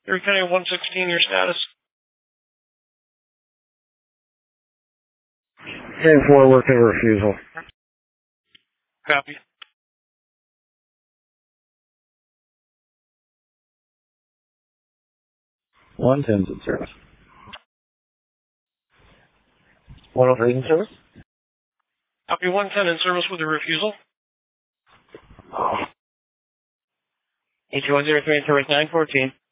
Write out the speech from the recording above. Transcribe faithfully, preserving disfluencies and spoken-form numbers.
Erie County one sixteen, your status? ten four, working refusal. Copy. one ten's in service. one oh three in service? Copy one ten in service with a refusal. H one zero three in service nine fourteen.